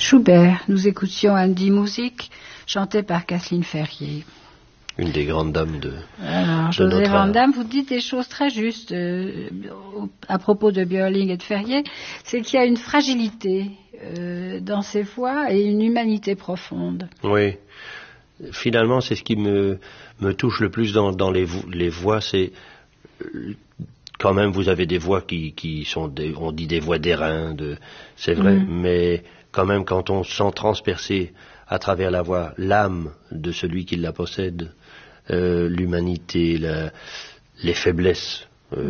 Schubert, nous écoutions Andy Music, chanté par Kathleen Ferrier. Une des grandes dames de José notre Van ère. Damme, vous dites des choses très justes à propos de Björling et de Ferrier, c'est qu'il y a une fragilité dans ses voix et une humanité profonde. Oui. Finalement, c'est ce qui me touche le plus dans les voix, c'est quand même vous avez des voix qui sont on dit des voix d'airain, c'est vrai, mais quand même quand on sent transpercer à travers la voix l'âme de celui qui la possède, l'humanité, les faiblesses,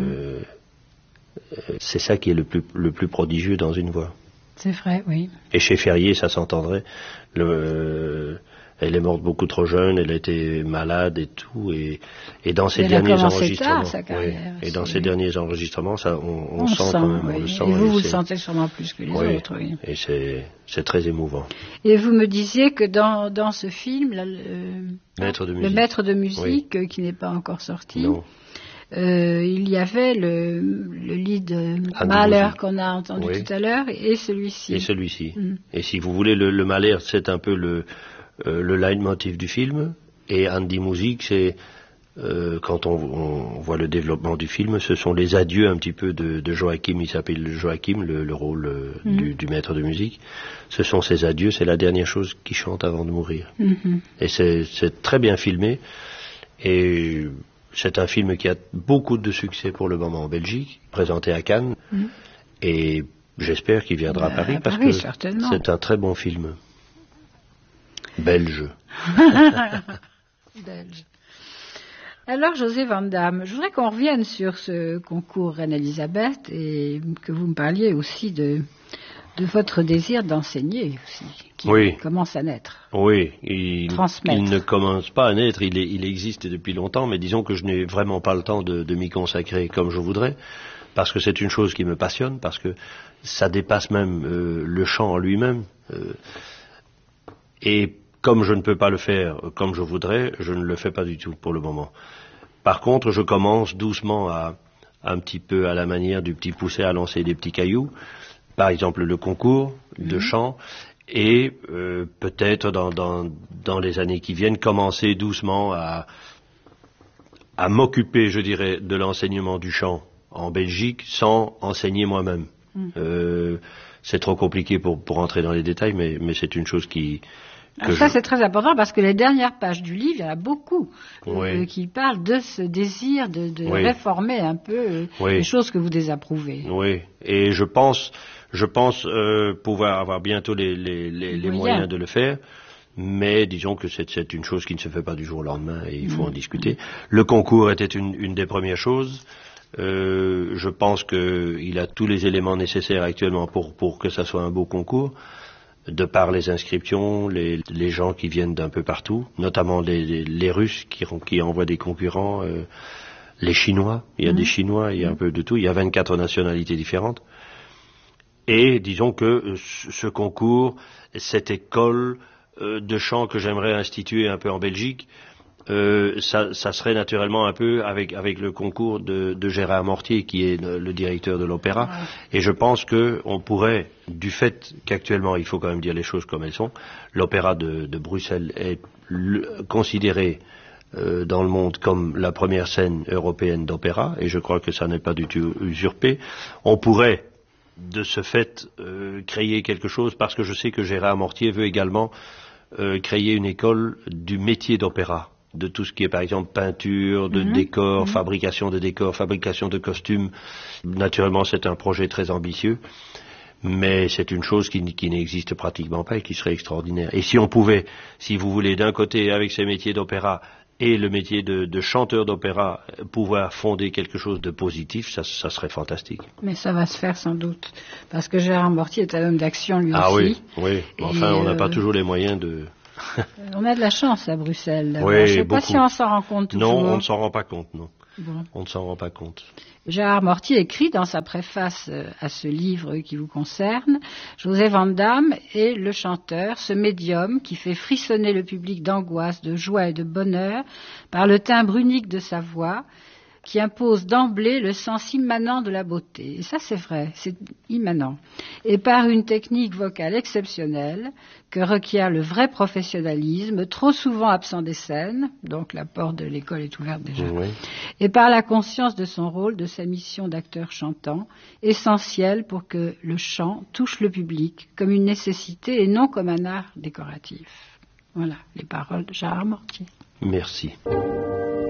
c'est ça qui est le plus prodigieux dans une voix. C'est vrai, oui. Et chez Ferrier, ça s'entendrait. Elle est morte beaucoup trop jeune, elle était malade et tout, et dans ses derniers enregistrements, ces derniers enregistrements, ça, on sent quand même, oui. on le sent. Et vous le sentez sûrement plus que les autres, oui. Et c'est très émouvant. Et vous me disiez que dans ce film, là, le maître de musique, qui n'est pas encore sorti, il y avait le lead Mahler qu'on a entendu tout à l'heure, et celui-ci. Et si vous voulez, le Mahler, c'est un peu le leitmotiv du film, et Andy Music, c'est quand on voit le développement du film, ce sont les adieux un petit peu de Joachim. Il s'appelle Joachim, le rôle du maître de musique. Ce sont ses adieux, c'est la dernière chose qu'il chante avant de mourir. Et c'est très bien filmé, et c'est un film qui a beaucoup de succès pour le moment en Belgique, présenté à Cannes, et j'espère qu'il viendra à Paris, parce que certainement. C'est un très bon film. Belge. Belge. Alors, José Van Damme, je voudrais qu'on revienne sur ce concours Reine-Elisabeth et que vous me parliez aussi de votre désir d'enseigner aussi, qui commence à naître. Oui, il ne commence pas à naître, il existe depuis longtemps, mais disons que je n'ai vraiment pas le temps de m'y consacrer comme je voudrais, parce que c'est une chose qui me passionne, parce que ça dépasse même le chant en lui-même. Et comme je ne peux pas le faire comme je voudrais, je ne le fais pas du tout pour le moment. Par contre, je commence doucement un petit peu à la manière du petit poucet à lancer des petits cailloux. Par exemple, le concours de chant, et peut-être dans les années qui viennent, commencer doucement à m'occuper, je dirais, de l'enseignement du chant en Belgique sans enseigner moi-même. C'est trop compliqué pour entrer dans les détails, mais c'est une chose c'est très important, parce que les dernières pages du livre, il y en a beaucoup qui parlent de ce désir de réformer un peu les choses que vous désapprouvez. Oui, et je pense pouvoir avoir bientôt les moyens de le faire, mais disons que c'est une chose qui ne se fait pas du jour au lendemain, et il faut en discuter. Le concours était une des premières choses. Je pense qu'il a tous les éléments nécessaires actuellement pour que ça soit un beau concours, de par les inscriptions, les gens qui viennent d'un peu partout, notamment les Russes qui envoient des concurrents, les Chinois, il y a des Chinois, il y a un peu de tout, il y a 24 nationalités différentes. Et disons que ce concours, cette école de chant que j'aimerais instituer un peu en Belgique, ça serait naturellement un peu avec le concours de Gérard Mortier, qui est le directeur de l'opéra. Et je pense qu'on pourrait, du fait qu'actuellement, il faut quand même dire les choses comme elles sont, l'opéra de Bruxelles est considéré dans le monde comme la première scène européenne d'opéra, et je crois que ça n'est pas du tout usurpé. On pourrait, de ce fait, créer quelque chose, parce que je sais que Gérard Mortier veut également créer une école du métier d'opéra, de tout ce qui est par exemple peinture, de décors, fabrication de décors, fabrication de costumes. Naturellement, c'est un projet très ambitieux, mais c'est une chose qui n'existe pratiquement pas et qui serait extraordinaire. Et si on pouvait, si vous voulez, d'un côté, avec ces métiers d'opéra et le métier de chanteur d'opéra, pouvoir fonder quelque chose de positif, ça serait fantastique. Mais ça va se faire sans doute, parce que Gérard Mortier est un homme d'action lui aussi. Ah oui. Enfin, on n'a pas toujours les moyens de... On a de la chance à Bruxelles. Oui, je ne sais beaucoup. pas si on s'en rend compte toujours. Non, on ne s'en rend pas compte, non. Bon. On ne s'en rend pas compte. Gérard Mortier écrit dans sa préface à ce livre qui vous concerne: José Van Damme est le chanteur, ce médium qui fait frissonner le public d'angoisse, de joie et de bonheur par le timbre unique de sa voix, qui impose d'emblée le sens immanent de la beauté. Et ça, c'est vrai, c'est immanent. Et par une technique vocale exceptionnelle que requiert le vrai professionnalisme, trop souvent absent des scènes, donc la porte de l'école est ouverte déjà, oui. Et par la conscience de son rôle, de sa mission d'acteur chantant, essentielle pour que le chant touche le public comme une nécessité et non comme un art décoratif. Voilà, les paroles de Gérard Mortier. Merci.